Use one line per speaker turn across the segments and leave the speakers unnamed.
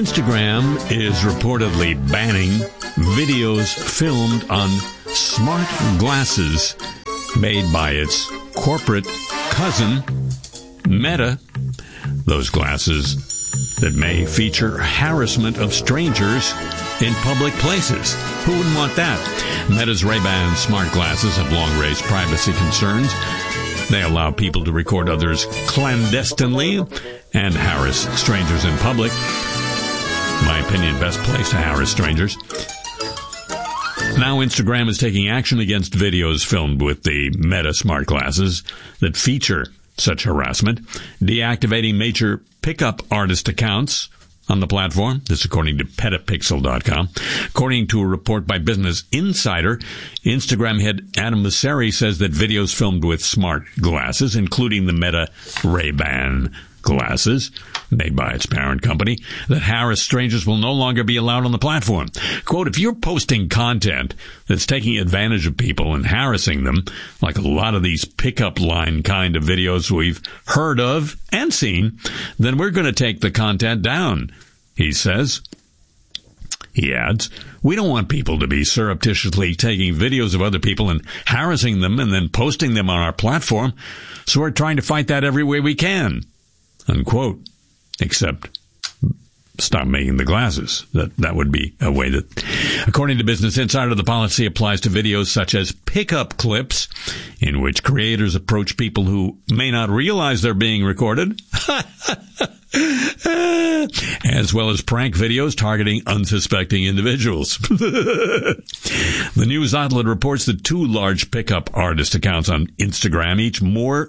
Instagram is reportedly banning videos filmed on smart glasses made by its corporate cousin, Meta. Those glasses that may feature harassment of strangers in public places. Who wouldn't want that? Meta's Ray-Ban smart glasses have long raised privacy concerns. They allow people to record others clandestinely and harass strangers in public. In my opinion, best place to harass strangers. Now Instagram is taking action against videos filmed with the Meta smart glasses that feature such harassment, deactivating major pickup artist accounts on the platform. This according to Petapixel.com. According to a report by Business Insider, Instagram head Adam Mosseri says that videos filmed with smart glasses, including the Meta Ray-Ban glasses made by its parent company, that harass strangers will no longer be allowed on the platform. Quote, if you're posting content that's taking advantage of people and harassing them, like a lot of these pickup line kind of videos we've heard of and seen, then we're going to take the content down, he says. He adds, we don't want people to be surreptitiously taking videos of other people and harassing them and then posting them on our platform, so we're trying to fight that every way we can. Unquote. Except stop making the glasses. That would be a way that, according to Business Insider, the policy applies to videos such as pickup clips in which creators approach people who may not realize they're being recorded, as well as prank videos targeting unsuspecting individuals. The news outlet reports that two large pickup artist accounts on Instagram, each more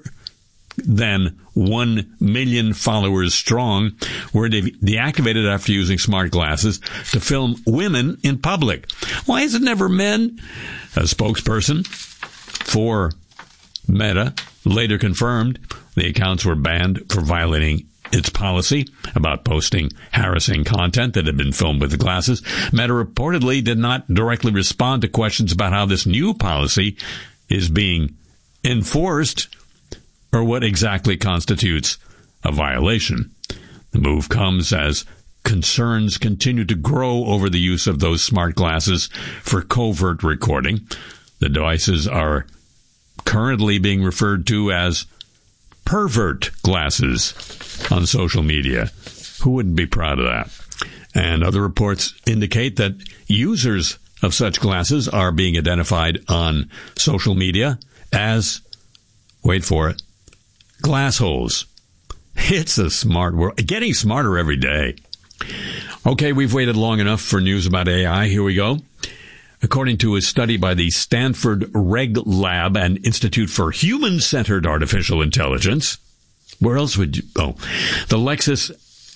than 1 million followers strong, were deactivated after using smart glasses to film women in public. Why is it never men? A spokesperson for Meta later confirmed the accounts were banned for violating its policy about posting harassing content that had been filmed with the glasses. Meta reportedly did not directly respond to questions about how this new policy is being enforced or what exactly constitutes a violation. The move comes as concerns continue to grow over the use of those smart glasses for covert recording. The devices are currently being referred to as pervert glasses on social media. Who wouldn't be proud of that? And other reports indicate that users of such glasses are being identified on social media as, wait for it, glassholes. It's a smart world. Getting smarter every day. Okay, we've waited long enough for news about AI. Here we go. According to a study by the Stanford Reg Lab and Institute for Human-Centered Artificial Intelligence, where else would you... the Lexis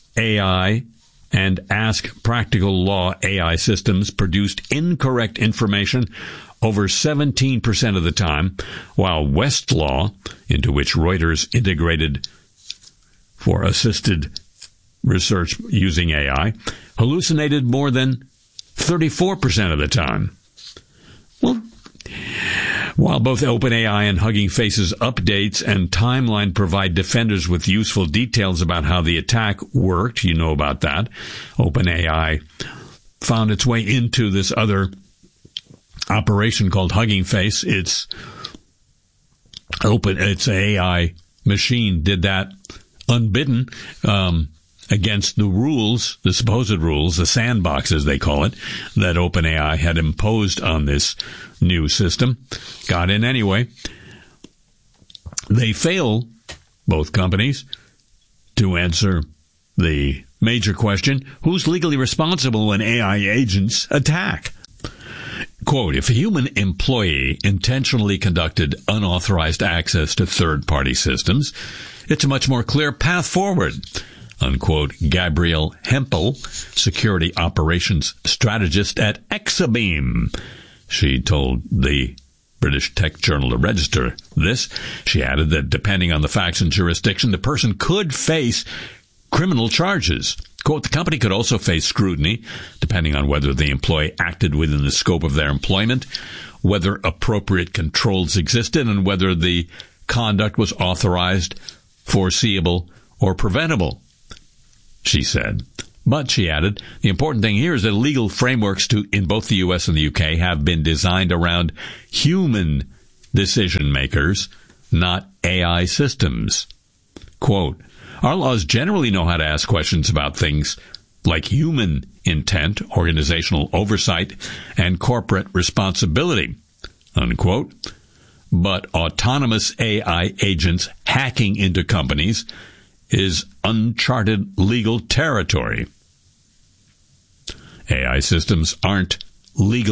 AI and Ask Practical Law AI systems produced incorrect information over 17% of the time, while Westlaw, into which Reuters integrated for assisted research using AI, hallucinated more than 34% of the time. Well, while both OpenAI and Hugging Face's updates and timeline provide defenders with useful details about how the attack worked, you know about that, OpenAI found its way into this other operation called Hugging Face. It's AI machine did that unbidden, against the rules, the supposed rules, the sandbox as they call it, that OpenAI had imposed on this new system. Got in anyway. They fail, both companies, to answer the major question, who's legally responsible when AI agents attack? Quote, if a human employee intentionally conducted unauthorized access to third-party systems, it's a much more clear path forward, unquote, Gabrielle Hempel, security operations strategist at Exabeam. She told the British tech journal The Register this. She added that depending on the facts and jurisdiction, the person could face criminal charges. Quote, the company could also face scrutiny, depending on whether the employee acted within the scope of their employment, whether appropriate controls existed, and whether the conduct was authorized, foreseeable, or preventable, she said. But, she added, the important thing here is that legal frameworks in both the U.S. and the U.K. have been designed around human decision makers, not AI systems. Quote, our laws generally know how to ask questions about things like human intent, organizational oversight, and corporate responsibility, unquote. But autonomous AI agents hacking into companies is uncharted legal territory. AI systems aren't legal